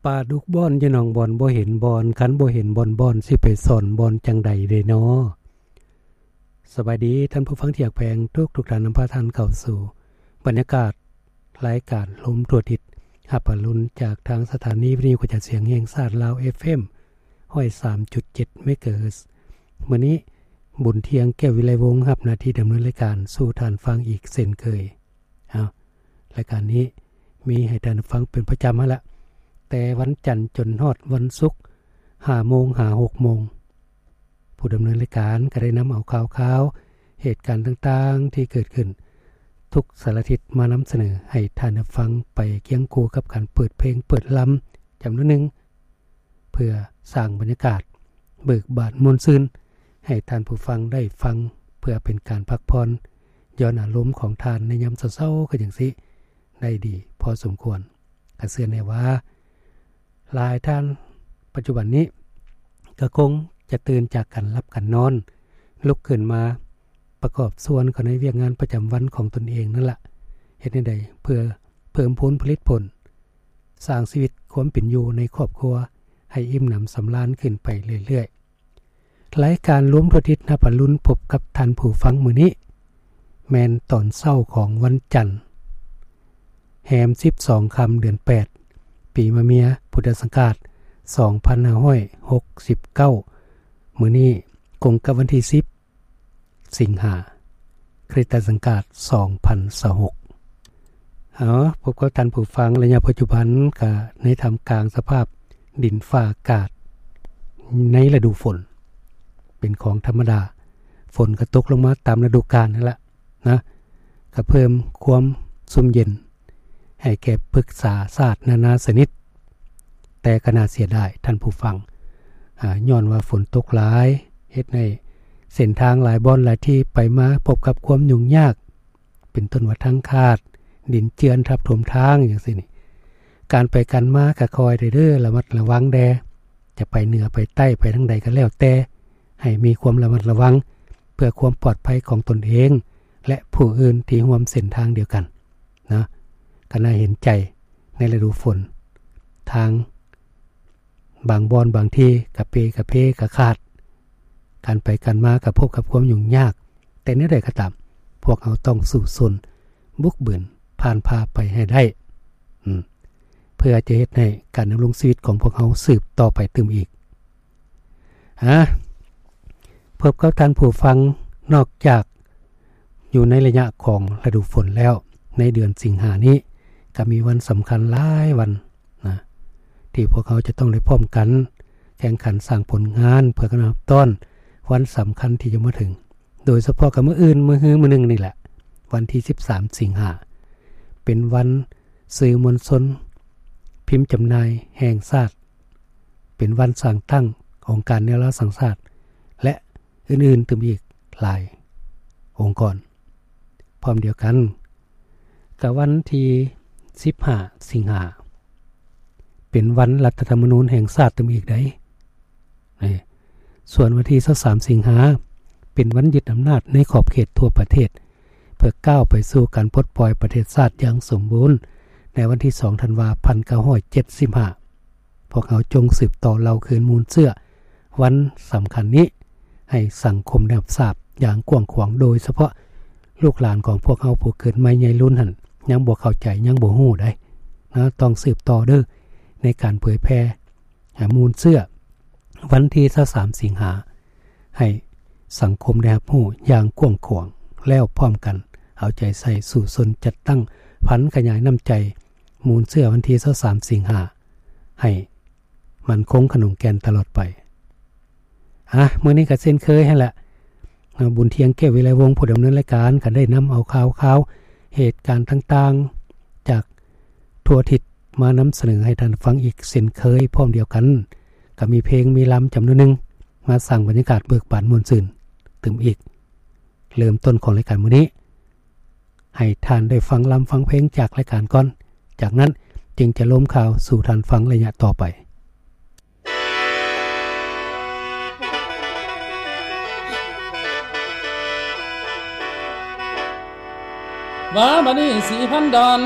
ปลาดุกบ่อนอยู่หนองบ่อนบ่เห็นบ่อนคันบ่เห็นบ่อนสิไปสอนบ่อนจังใดเด้น้อสบายดีท่านผู้ฟังที่อยากแพงทุกท่านนำพาท่านเข้าสู่บรรยากาศรายการลมตรวจดิดหับอรุณจากทางสถานีวิทยุกระจายเสียงแห่งชาติลาว FM 103.7 เมกะเฮิรตซ์มื้อนี้บุญเที่ยงแก้ววิไลวงศ์รับหน้าที่ดำเนินรายการสู่ท่านฟังอีกเช่นเคยรายการนี้มีให้ท่านฟังเป็นประจำมาละแต่วันจันทร์จนฮอดวันศุกร์ 5:00 น หา 6:00 นผู้ดำเนินรายการก็ได้นำเอาข่าวๆเหตุการณ์ต่างๆที่เกิดขึ้นทุกสารทิศมานำเสนอให้ท่านฟังไปเคียงคู่กับการเปิดเพลงเปิดลำจำนวนหนึ่งเพื่อสร้างบรรยากาศเบิกบานม่วนซื่นให้ท่านผู้ฟังได้ฟังเพื่อเป็นการพักผ่อนย้อนอารมณ์ของท่านในยามเศร้าๆก็อย่างสิได้ดีพอสมควรก็เชื่อแน่ว่าหลายท่านปัจจุบันนี้ก็คงจะตื่นจากการหลับกันนอนลุกขึ้นมาประกอบส่วนของในเวียกงานประจำวันของตนเองนั่นแหละเฮ็ดใดเพื่อเพิ่มพูนผลิตผลสร้างชีวิตความเป็นอยู่ในครอบครัวให้อิ่มหนำสำราญขึ้นไปเรื่อยๆรายการรวมประทิศนภารุณพบกับท่านผู้ฟังมื้อนี้แม่นตอนเช้าของวันจันทร์แรม12ค่ำเดือน8ปีมะเมียพุทธศักราช2569มื้อนี้ตรงกับวันที่10สิงหาคริสตศักราช2026พบกับท่านผู้ฟังระยะปัจจุบันก็ในทำกลางสภาพดินฟ้าอากาศในฤดูฝนเป็นของธรรมดาฝนก็ตกลงมาตามฤดูกาลนั่นแหละนะก็เพิ่มความซุ่มเย็นให้แก่ปรึกษาศาสตร์นานาชนิดแต่ก็น่าเสียดายท่านผู้ฟังย้อนว่าฝนตกหลายเฮ็ดให้เส้นทางหลายบ่อนหลายที่ไปมาพบกับความยุ่งยากเป็นต้นว่าทั้งคาดดินเจือนทับถมทางอย่างซี่นี่การไปกันมาก็คอยเด้อระมัดระวังแดจะไปเหนือไปใต้ไปทางใดก็แล้วแต่ให้มีความระมัดระวังเพื่อความปลอดภัยของตนเองและผู้อื่นที่ร่วมเส้นทางเดียวกันนะก็น่าเห็นใจในฤดูฝนทางบางบ่อนบางที่กะเปกะเพกะขาดการไปกันมากับพบกับความยุ่งยากแต่เนื่อใดก็ตามพวกเราต้องสู้สนบุกเบิ่นผ่านพาไปให้ได้เพื่อจะเฮ็ดให้การดำรงชีวิตของพวกเราสืบต่อไปตึมอีกพบกับท่านผู้ฟังนอกจากอยู่ในระยะของฤดูฝนแล้วในเดือนสิงหานี้ก็มีวันสำคัญหลายวันนะที่พวกเขาจะต้องได้พร้อมกันแข่งขันสร้างผลงานเพื่อกันรับต้อนวันสำคัญที่จะมาถึงโดยเฉพาะกับมื้ออื่นมื้อนึงนี่แหละวันที่13สิงหาเป็นวันสื่อมวลชนพิมพ์จำหน่ายแห่งชาติเป็นวันสร้างตั้งองค์การแนวร่วมสังชาติและอื่นๆตึมอีกหลายองค์กรพร้อมเดียวกันกับวันที่15สิงหาเป็นวันรัฐธรรมนูญแห่งชาติตึมอีกได้ส่วนวันที่23สิงหาเป็นวันยึดอำนาจในขอบเขตทั่วประเทศเพื่อก้าวไปสู่การปลดปล่อยประเทศชาติอย่างสมบูรณ์ในวันที่2ธันวาคม1975พวกเราจงสืบต่อเล่าคืนมูลเชื่อวันสำคัญนี้ให้สังคมได้รับทราบอย่างกว้างขวางโดยเฉพาะลูกหลานของพวกเราผู้เกิดใหม่ใหญ่รุ่นหั่นยังบ่เข้าใจยังบ่ฮู้ได้นะต้องสืบต่อเด้อในการเผยแพร่มูลเชื่อวันที่23สิงหาให้สังคมได้รับรู้อย่างกว้างขวางแล้วพร้อมกันเอาใจใส่สู่สนจัดตั้งพันขยายน้ำใจมูลเชื่อวันที่23สิงหาให้มันคงขนงแก่นตลอดไปมื้อนี้ก็เช่นเคยให้แหละบุญเที่ยงแก้ววิไลวงศ์ผู้ดำเนินรายการก็ได้นำเอาข่าวเหตุการณ์ต่างๆจากทั่วทิศมานำเสนอให้ท่านฟังอีกเช่นเคยพร้อมเดียวกันก็มีเพลงมีลำจำนวนหนึ่งมาสร้างบรรยากาศเบิกบานม่วนซื่นตึมอีกเริ่มต้นของรายการมื้อนี้ให้ท่านได้ฟังลำฟังเพลงจากรายการก่อนจากนั้นจึงจะล้มข่าวสู่ท่านฟังระยะต่อไปว่าบัดนี้4,000 ดอน